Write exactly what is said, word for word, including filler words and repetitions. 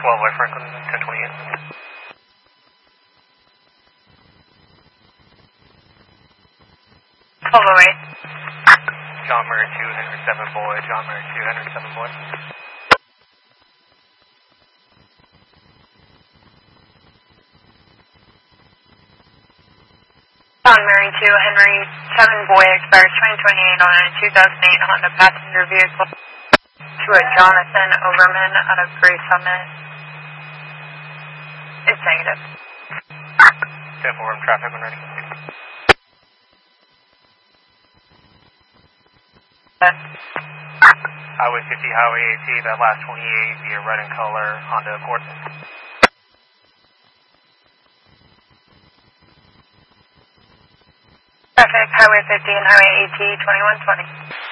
twelve by Franklin, ten twenty-eight. twelve oh eight. John Murray two, Henry seven boy, John Murray two, Henry seven boy. John Mary two, Henry seven boy, expires twenty twenty-eight on a two thousand eight Honda passenger vehicle to a Jonathan Overman out of Gray Summit. It's negative. ten four, traffic when ready. Yes. Highway fifty, Highway eighty, that last twenty-eight, via red and color, Honda Accord. Traffic, Highway fifty and Highway eighty, twenty-one twenty.